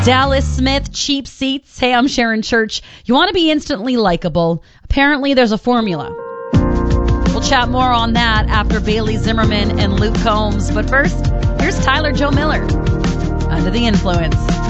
Dallas Smith, Cheap Seats. Hey, I'm Sharon Church. You want to be instantly likable? Apparently, there's a formula. We'll chat more on that after Bailey Zimmerman and Luke Combs. But first, here's Tyler Joe Miller, Under the Influence.